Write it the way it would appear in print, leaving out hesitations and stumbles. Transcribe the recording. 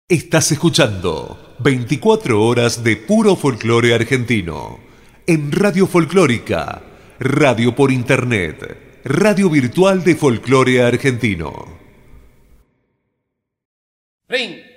Estás escuchando 24 horas de puro folclore argentino en Radio Folclórica, radio por internet, radio virtual de folclore argentino. Ring.